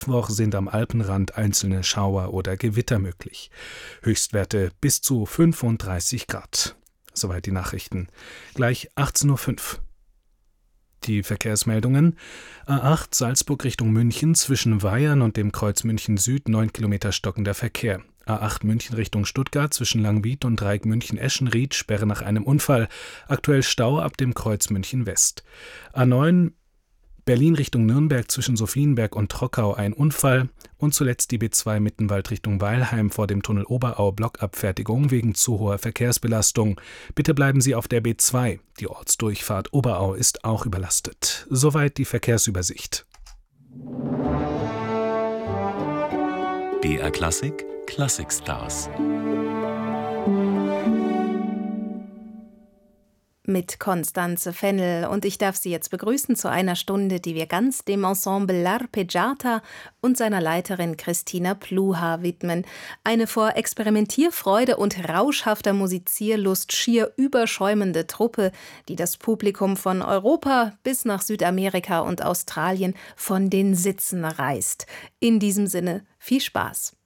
Mittwoch sind am Alpenrand einzelne Schauer oder Gewitter möglich. Höchstwerte bis zu 35 Grad. Soweit die Nachrichten. Gleich 18:05 Uhr. Die Verkehrsmeldungen: A8 Salzburg Richtung München zwischen Weyern und dem Kreuz München Süd 9 Kilometer stockender Verkehr. A8 München Richtung Stuttgart zwischen Langwied und Dreieck München-Eschenried Sperre nach einem Unfall. Aktuell Stau ab dem Kreuz München West. A9 Berlin Richtung Nürnberg zwischen Sophienberg und Trockau ein Unfall. Und zuletzt die B2 Mittenwald Richtung Weilheim vor dem Tunnel Oberau Blockabfertigung wegen zu hoher Verkehrsbelastung. Bitte bleiben Sie auf der B2. Die Ortsdurchfahrt Oberau ist auch überlastet. Soweit die Verkehrsübersicht. BR Klassik Classic Stars mit Constanze Fennel, und ich darf Sie jetzt begrüßen zu einer Stunde, die wir ganz dem Ensemble L'Arpeggiata und seiner Leiterin Christina Pluhar widmen. Eine vor Experimentierfreude und rauschhafter Musizierlust schier überschäumende Truppe, die das Publikum von Europa bis nach Südamerika und Australien von den Sitzen reißt. In diesem Sinne viel Spaß.